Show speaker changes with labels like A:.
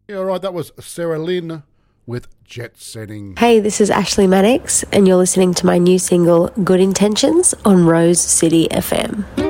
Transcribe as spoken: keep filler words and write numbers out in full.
A: Yeah, all right, that was Sarah Lynn with Jet Setting.
B: Hey, this is Ashley Mannix, and you're listening to my new single, Good Intentions, on Rose City F M.